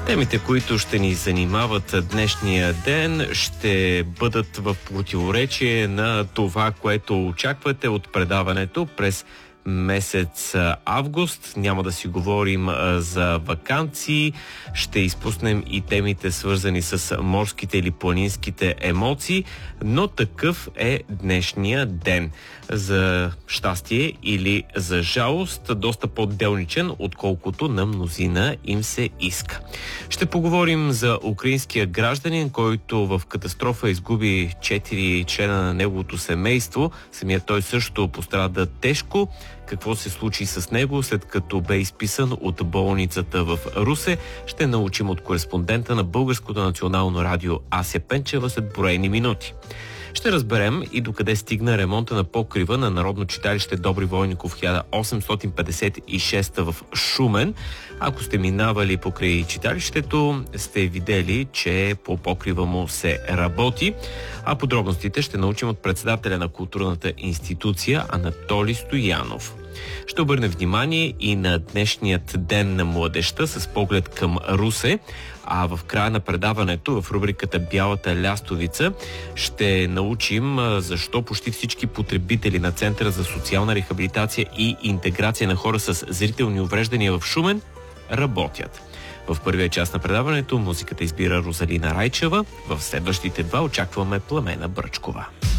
Темите, които ще ни занимават днешния ден, ще бъдат в противоречие на това, което очаквате от предаването през месец август. Няма да си говорим за ваканции, ще изпуснем и темите, свързани с морските или планинските емоции, но такъв е днешния ден. За щастие или за жалост, доста по-делничен, отколкото на мнозина им се иска. Ще поговорим за украинския гражданин, който в катастрофа изгуби 4 члена на неговото семейство. Самият той също пострада тежко. Какво се случи с него, след като бе изписан от болницата в Русе, ще научим от кореспондента на Българското национално радио Ася Пенчева след броени минути. Ще разберем и докъде стигна ремонта на покрива на Народно читалище Добри Войников 1856 в Шумен. Ако сте минавали покрай читалището, сте видели, че по покрива му се работи. А подробностите ще научим от председателя на културната институция Анатолий Стоянов. Ще обърнем внимание и на днешният ден на младежта с поглед към Русе, а в края на предаването в рубриката Бялата лястовица ще научим защо почти всички потребители на Центъра за социална рехабилитация и интеграция на хора с зрителни увреждания в Шумен работят. В първия част на предаването музиката избира Розалина Райчева, в следващите два очакваме Пламена Бръчкова.